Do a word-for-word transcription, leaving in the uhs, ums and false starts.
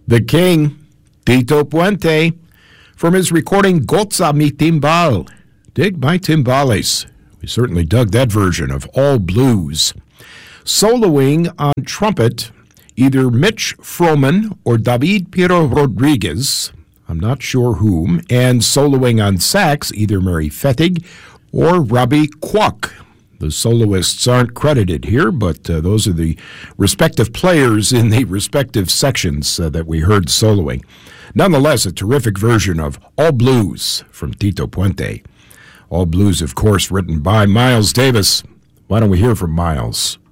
The King, Tito Puente, from his recording Goza mi Timbal, Dig My Timbales. We certainly dug that version of All Blues. Soloing on trumpet, either Mitch Froman or David Piero Rodriguez, I'm not sure whom, and soloing on sax, either Mary Fettig or Robbie Kwok. The soloists aren't credited here, but uh, those are the respective players in the respective sections uh, that we heard soloing. Nonetheless, a terrific version of All Blues from Tito Puente. All Blues, of course, written by Miles Davis. Why don't we hear from Miles?